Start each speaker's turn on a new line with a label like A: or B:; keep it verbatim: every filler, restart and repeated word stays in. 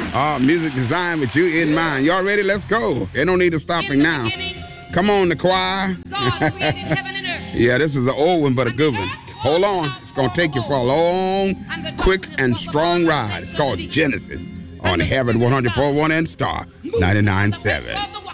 A: Uh, music designed with you in mind. Y'all ready? Let's go. They don't need to stopping now. Come on, the choir. Yeah, this is an old one, but a good one. Hold on. It's going to take you for a long, quick, and strong ride. It's called Genesis on Heaven one hundred point one and Star ninety-nine point seven.